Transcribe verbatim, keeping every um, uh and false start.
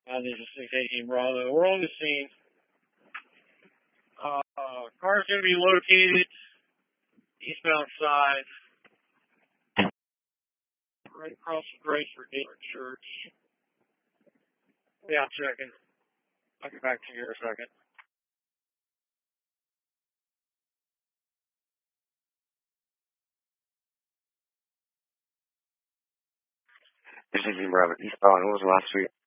Uh, this is six eighteen Bravo. We're on the scene. Uh, uh, car's going to be located eastbound side, right across the bridge for Gator Church. Yeah, I'm checking. I'll get back to you in a second. six eighteen Bravo, eastbound. What was the last street?